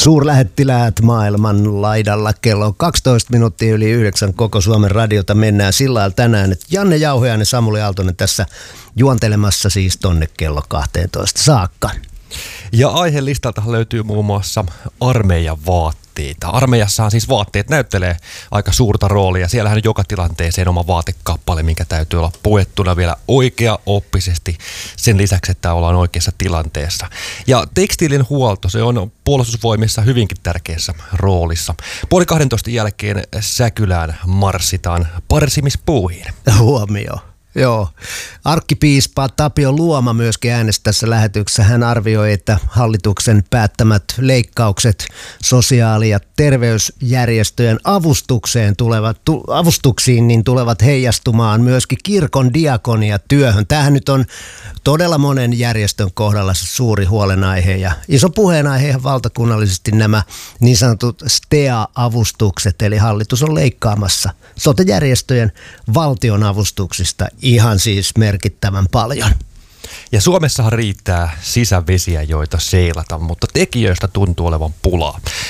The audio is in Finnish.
Suurlähettiläät maailman laidalla kello 12 minuuttia yli 9 koko Suomen radiota mennään sillä lailla tänään, että Janne Jauhiainen ja Samuli Aaltonen tässä juontelemassa siis tonne kello 12 saakka. Ja aihelistalta löytyy muun muassa armeijan vaatteita. Armeijassahan siis vaatteet näyttelee aika suurta roolia. Siellähän on joka tilanteeseen oma vaatekappale, minkä täytyy olla puettuna vielä oikeaoppisesti sen lisäksi, että ollaan oikeassa tilanteessa. Ja tekstiilin huolto, se on puolustusvoimissa hyvinkin tärkeässä roolissa. 11:30 jälkeen Säkylään marssitaan parsimispuuhiin. Huomio. Joo. Arkkipiispa Tapio Luoma myöskin äänesti tässä lähetyksessä. Hän arvioi, että hallituksen päättämät leikkaukset sosiaali- ja terveysjärjestöjen avustuksiin niin tulevat heijastumaan myöskin kirkon diakoniatyöhön. Tämähän nyt on todella monen järjestön kohdalla se suuri huolenaihe ja iso puheenaihe ihan valtakunnallisesti nämä niin sanotut STEA-avustukset, eli hallitus on leikkaamassa sote-järjestöjen valtionavustuksista ihan siis merkittävän paljon. Ja Suomessahan riittää sisävesiä, joita seilata, mutta tekijöistä tuntuu olevan pulaa.